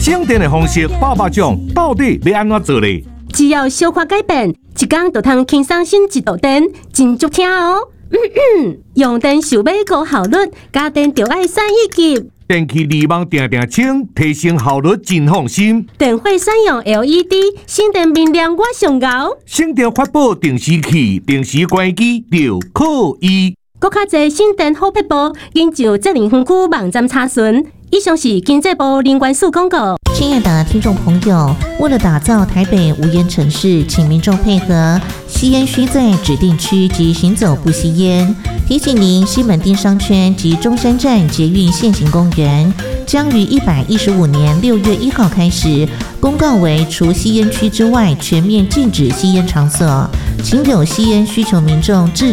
省电的方式百种，到底要安怎做呢？ 只要小可改变，一天就通轻松省一度电，真足听哦。用电想要高效率，家电就要选一级。 电器离网定定清，提升效率真放心。 电火选用 LED， 省电明亮我上高。 省电发布定时器，定时关机就可以。 更较侪省电好撇步，研究责任分区网站查询。以上是经济部能源署广告。 亲爱的听众朋友，为了打造台北无烟城市，请民众配合，吸烟需在指定区及行走不吸烟。提醒您，西门町商圈及中山站捷运现行公园将于115年6月1号开始公告为除吸烟区之外全面禁止吸烟场所，请有吸烟需求民众